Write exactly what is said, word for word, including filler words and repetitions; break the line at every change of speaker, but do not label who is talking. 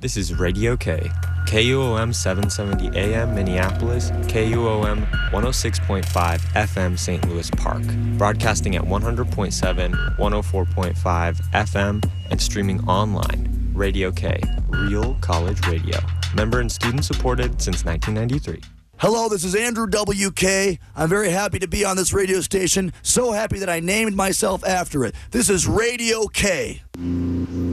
This is Radio K, K U O M seven seventy A M Minneapolis, K U O M one oh six point five F M Saint Louis Park, broadcasting at one hundred point seven, one oh four point five F M, and streaming online. Radio K, real college radio. Member and student supported since nineteen ninety-three.
Hello, this is Andrew W K. I'm very happy to be on this radio station. So happy that I named myself after it. This is Radio K.